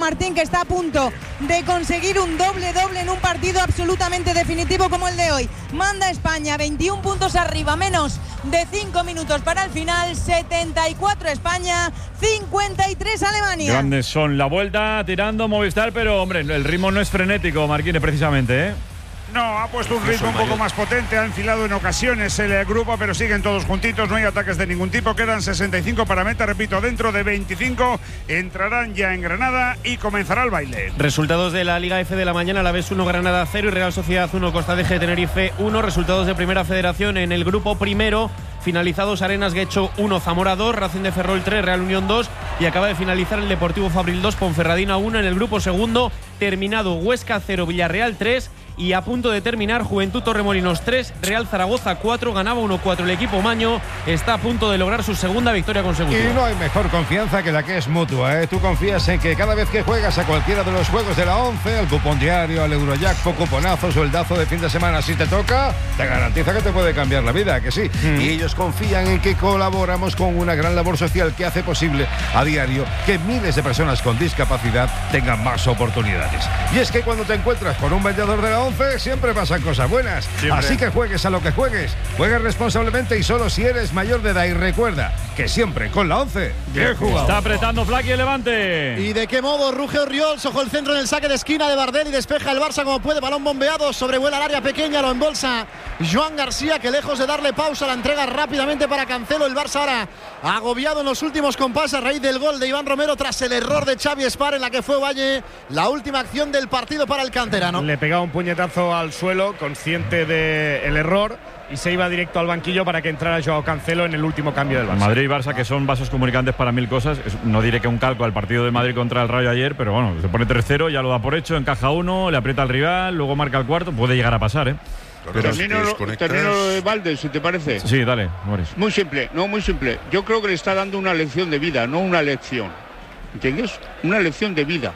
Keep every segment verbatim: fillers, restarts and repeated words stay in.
Martín, que está a punto de conseguir un doble doble en un partido absolutamente definitivo como el de hoy. Manda España, veintiún puntos arriba, menos de cinco minutos para el final. Setenta y cuatro España, cincuenta y tres Alemania. Grandes son la vuelta, tirando Movistar, pero hombre, el ritmo no es frenético, Marquines, precisamente, ¿eh? No, ha puesto un ritmo un poco más potente, ha enfilado en ocasiones el grupo, pero siguen todos juntitos, no hay ataques de ningún tipo, quedan sesenta y cinco para meta, repito, dentro de veinticinco entrarán ya en Granada y comenzará el baile. Resultados de la Liga F de la mañana, Alavés uno, Granada cero y Real Sociedad uno, Costa de Tenerife uno. Resultados de Primera Federación en el grupo primero, finalizados Arenas Guecho uno, Zamora dos, Racing de Ferrol tres, Real Unión dos y acaba de finalizar el Deportivo Fabril dos, Ponferradina uno. En el grupo segundo, terminado Huesca cero, Villarreal tres. Y a punto de terminar, Juventud Torremolinos tres, Real Zaragoza cuatro, ganaba uno cuatro el equipo Maño, está a punto de lograr su segunda victoria consecutiva. Y no hay mejor confianza que la que es mutua, ¿eh? Tú confías en que cada vez que juegas a cualquiera de los juegos de la once, al cupón diario, al Eurojackpot, cuponazo, sueldazo de fin de semana, si te toca, te garantiza que te puede cambiar la vida, que sí. Mm. Y ellos confían en que colaboramos con una gran labor social que hace posible a diario que miles de personas con discapacidad tengan más oportunidades. Y es que cuando te encuentras con un vendedor de la once, siempre pasan cosas buenas. Siempre. Así que juegues a lo que juegues, juegues responsablemente y solo si eres mayor de edad. Y recuerda que siempre con la once, bien jugado. Está apretando Flaky el Levante. ¿Y de qué modo? Ruge Orriols, ojo el centro en el saque de esquina de Bardel y despeja el Barça como puede. Balón bombeado, sobrevuela el área pequeña, lo embolsa Joan García, que lejos de darle pausa la entrega rápidamente para Cancelo. El Barça ahora agobiado en los últimos compases a raíz del gol de Iván Romero tras el error de Xavi Espar en la que fue Valle la última acción del partido para el canterano. Le pegaba un puñetazo al suelo, consciente del error, y se iba directo al banquillo para que entrara Joao Cancelo en el último cambio del Barça. Madrid y Barça, que son vasos comunicantes para mil cosas. No diré que un calco al partido de Madrid contra el Rayo ayer, pero bueno, se pone tres cero, ya lo da por hecho, encaja uno, le aprieta al rival, luego marca el cuarto, puede llegar a pasar, ¿eh? Pero termino, termino lo de Valde, si te parece. Sí, dale, Moris. Muy simple, no, muy simple. Yo creo que le está dando una lección de vida, no una lección. ¿Entiendes? Una lección de vida.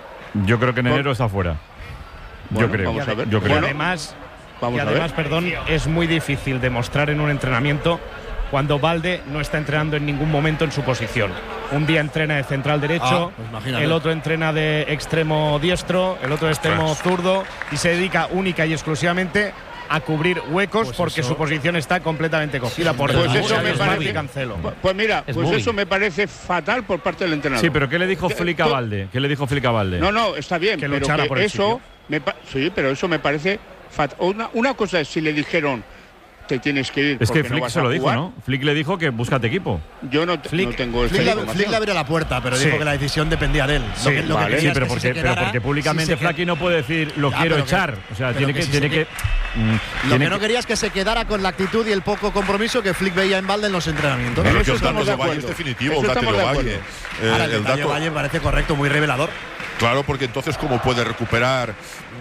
Yo creo que en enero Por... está fuera. Bueno, yo creo. Vamos a ver. Yo creo. Y además, vamos y además perdón, es muy difícil demostrar en un entrenamiento cuando Valde no está entrenando en ningún momento en su posición. Un día entrena de central derecho, ah, pues el otro entrena de extremo diestro, el otro de extremo zurdo y se dedica única y exclusivamente a cubrir huecos pues porque eso. Su posición está completamente cogida por pues eso me parece, Cancelo. Pues mira, es pues móvil. Eso me parece fatal por parte del entrenador. Sí, pero ¿qué le dijo Flick a Valde? ¿Qué le dijo Flick a Valde? No, no, está bien, que pero luchara que por el eso me sí, pero eso me parece fatal. Una, una cosa es si le dijeron te tienes que ir. Es que Flick no vas se lo a dijo, jugar. ¿no? Flick le dijo que búscate equipo. Yo no, Flick, no tengo Flick, esa la, Flick le abrió la puerta, pero sí. dijo que la decisión dependía de él. Sí, lo que, lo vale, que sí, pero, es que porque, si pero porque públicamente si Flaky no puede decir lo ya, quiero que, echar. O sea, tiene que. que, si tiene que, que mm, lo tiene que no quería es que se quedara con la actitud y el poco compromiso que Flick veía en Valde en los entrenamientos. Pero eso eso estamos de de Valle es definitivo, eso el dato de Valle. Eh, Ahora, el, el dato Valle me parece correcto, muy revelador. Claro, porque entonces cómo puede recuperar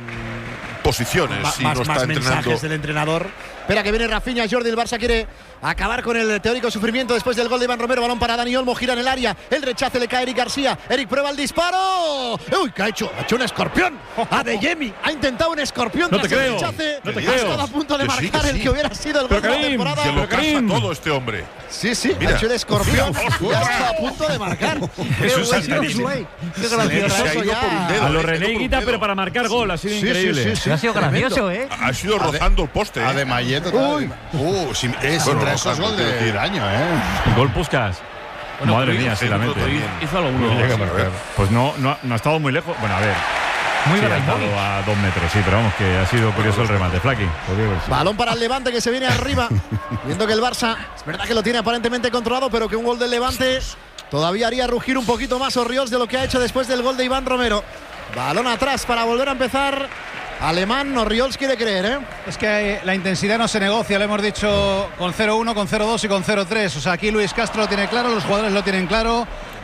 mmm, posiciones Ma, si más, no está más entrenando. Mensajes del entrenador. Espera que viene Rafinha, Jordi, el Barça quiere acabar con el teórico sufrimiento después del gol de Iván Romero. Balón para Dani Olmo, gira en el área. El rechace le cae a Eric García. Eric prueba el disparo. Uy, ¿qué ha hecho? Ha hecho un escorpión. A De Jemi ha intentado un escorpión. No te creo. El rechace. No te ha creo. estado a punto de que marcar sí, que sí. el que hubiera sido el pero gol de la Karim, temporada. Se lo Pero Karim. casa todo este hombre. Sí, sí, Mira. ha hecho el escorpión y ha estado a punto de marcar. Eso es Qué gracioso. Qué Se ha gracioso ido por un ya. dedo. A lo eh, René por un Higuita, dedo. pero para marcar gol. Ha sido Sí, increíble. sí, sí, sí. Ha sido gracioso, ¿eh? Ha sido rozando el poste. A de ¿eh? Mayet. Uy. Uh, si, es Bueno, entre esos rozando, gol de quiero decir. año, ¿eh? Gol Puskas. Bueno, Madre Cruyff, mía, sí la el otro mete. también. Hizo alguno. No llega sí. para ver. Pues no, no, no ha estado muy lejos. Bueno, a ver. Muy Sí, ha Ibrahimovic. estado a dos metros, sí, pero vamos, que ha sido curioso el remate. Flaky. Balón para el Levante que se viene arriba. Viendo que el Barça, es verdad que lo tiene aparentemente controlado, pero que un gol del Levante todavía haría rugir un poquito más Orriols de lo que ha hecho después del gol de Iván Romero. Balón atrás para volver a empezar. Alemán, Orriols quiere creer, ¿eh? Es que la intensidad no se negocia, lo hemos dicho con cero uno, con cero dos y con cero tres. O sea, aquí Luis Castro lo tiene claro, los jugadores lo tienen claro.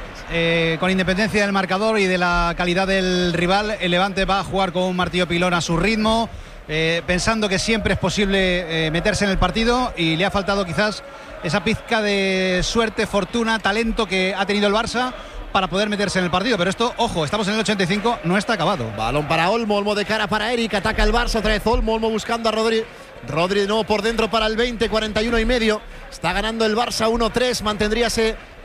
Eh, con independencia del marcador y de la calidad del rival, el Levante va a jugar con un martillo pilón a su ritmo, eh, pensando que siempre es posible eh, meterse en el partido, y le ha faltado quizás esa pizca de suerte, fortuna, talento que ha tenido el Barça para poder meterse en el partido. Pero esto, ojo, estamos en el ochenta y cinco, no está acabado. Balón para Olmo, Olmo de cara para Eric, ataca el Barça otra vez Olmo, Olmo buscando a Rodri. Rodri de nuevo por dentro para el veinte, cuarenta y uno y medio. Está ganando el Barça uno tres, mantendría ese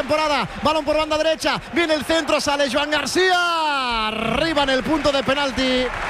temporada. Balón por banda derecha, viene el centro, sale Joan García. Arriba en el punto de penalti.